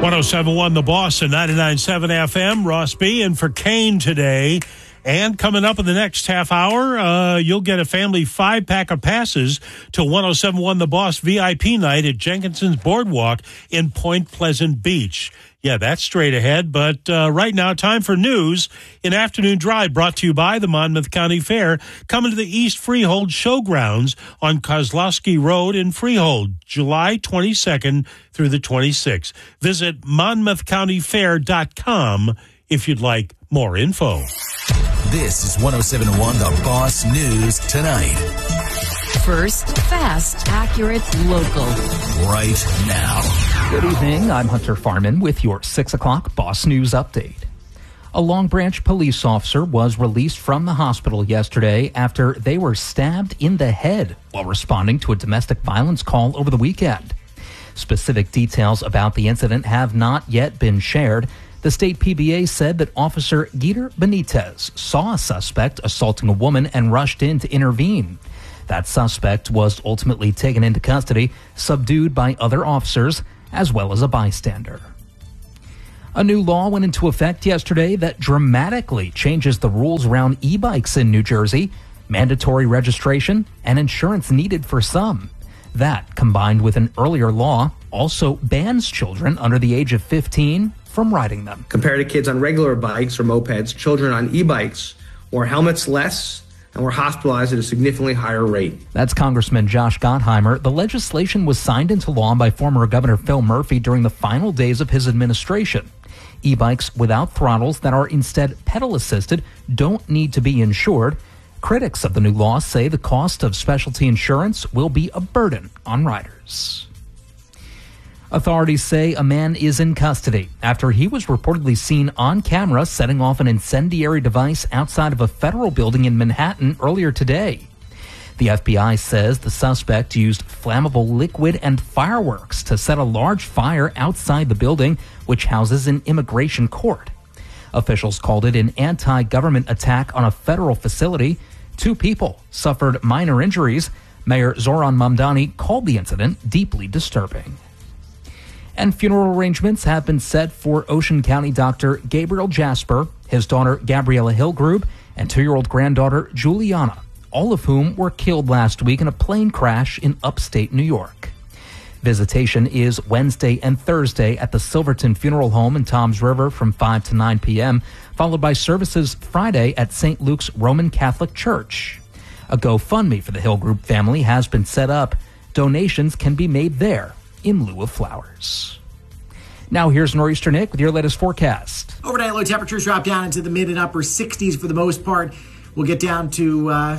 107.1 The Boss and 99.7 FM. Ross B. in for Kane today. And coming up in the next half hour, you'll get a family 5-pack of passes to 107.1 The Boss VIP night at Jenkinson's Boardwalk in Point Pleasant Beach. Yeah, that's straight ahead. But right now, time for news. An afternoon drive brought to you by the Monmouth County Fair, coming to the East Freehold Showgrounds on Kozlowski Road in Freehold, July 22nd through the 26th. Visit monmouthcountyfair.com if you'd like more info. This is 107.1 The Boss News Tonight. First, fast, accurate, local. Right now. Good evening. I'm Hunter Farman with your 6 o'clock Boss News Update. A Long Branch police officer was released from the hospital yesterday after they were stabbed in the head while responding to a domestic violence call over the weekend. Specific details about the incident have not yet been shared. The state PBA said that Officer Guider Benitez saw a suspect assaulting a woman and rushed in to intervene. That suspect was ultimately taken into custody, subdued by other officers, as well as a bystander. A new law went into effect yesterday that dramatically changes the rules around e-bikes in New Jersey, mandatory registration, and insurance needed for some. That, combined with an earlier law, also bans children under the age of 15 from riding them. Compared to kids on regular bikes or mopeds, children on e-bikes wore helmets less and were hospitalized at a significantly higher rate. That's Congressman Josh Gottheimer. The legislation was signed into law by former Governor Phil Murphy during the final days of his administration. E-bikes without throttles that are instead pedal-assisted don't need to be insured. Critics of the new law say the cost of specialty insurance will be a burden on riders. Authorities say a man is in custody after he was reportedly seen on camera setting off an incendiary device outside of a federal building in Manhattan earlier today. The FBI says the suspect used flammable liquid and fireworks to set a large fire outside the building, which houses an immigration court. Officials called it an anti-government attack on a federal facility. 2 people suffered minor injuries. Mayor Zoran Mamdani called the incident deeply disturbing. And funeral arrangements have been set for Ocean County Dr. Gabriel Jasper, his daughter Gabriella Hillgrube, and 2-year-old granddaughter Juliana, all of whom were killed last week in a plane crash in upstate New York. Visitation is Wednesday and Thursday at the Silverton Funeral Home in Toms River from 5 to 9 p.m., followed by services Friday at St. Luke's Roman Catholic Church. A GoFundMe for the Hillgrube family has been set up. Donations can be made there in lieu of flowers. Now here's Nor'easter Nick with your latest forecast. Overnight low temperatures drop down into the mid and upper 60s for the most part. We'll get down to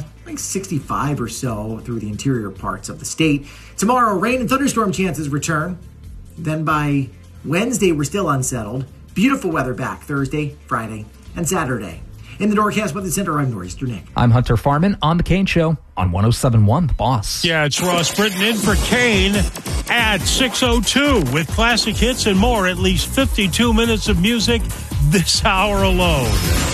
65 or so through the interior parts of the state. Tomorrow, rain and thunderstorm chances return. Then by Wednesday, we're still unsettled. Beautiful weather back Thursday, Friday, and Saturday. In the Norcast Weather Center, I'm Nor'easter Nick. I'm Hunter Farman on The Kane Show on 107.1 The Boss. Yeah, it's Ross Britton in for Kane at 6:02 with classic hits and more. At least 52 minutes of music this hour alone.